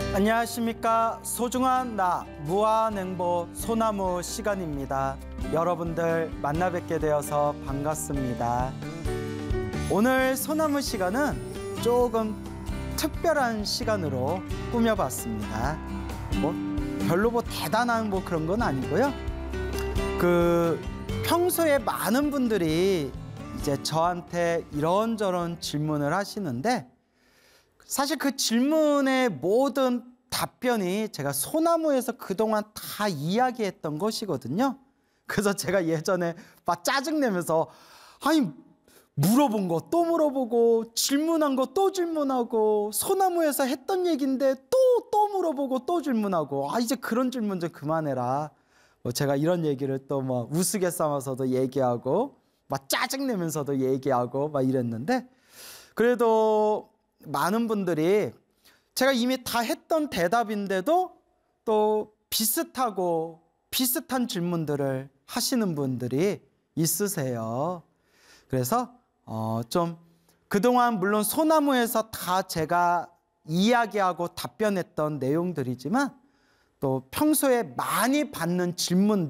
안녕하십니까. 소중한 나 무한행보 소나무 시간입니다. 여러분들 만나 뵙게 되어서 반갑습니다. 오늘 소나무 시간은 조금 특별한 시간으로 꾸며봤습니다. 별로 대단한 그런 건 아니고요. 평소에 많은 분들이 이제 저한테 이런저런 질문을 하시는데, 사실 그 질문의 모든 답변이 제가 소나무에서 그동안 다 이야기했던 것이거든요. 그래서 제가 예전에 막 짜증내면서 물어본 거 또 물어보고 질문한 거 또 질문하고 소나무에서 했던 얘기인데 또 물어보고 또 질문하고 이제 그런 질문 좀 그만해라. 제가 이런 얘기를 또 우스갯삼아서도 얘기하고 막 짜증내면서도 얘기하고 막 이랬는데, 그래도 많은 분들이 제가 이미 다 했던 대답인데도 또 비슷한 질문들을 하시는 분들이 있으세요. 그래서 좀 그동안 물론 소나무에서 다 제가 이야기하고 답변했던 내용들이지만 또 평소에 많이 받는 질문